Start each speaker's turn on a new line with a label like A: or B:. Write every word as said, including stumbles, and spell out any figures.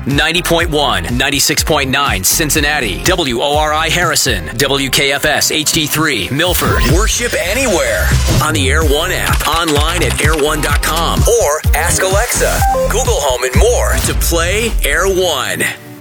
A: ninety point one, ninety-six point nine Cincinnati, W O R I Harrison, W K F S H D three Milford. Worship anywhere on the Air One app, online at air one dot com, or ask Alexa, Google Home, and more to play Air One.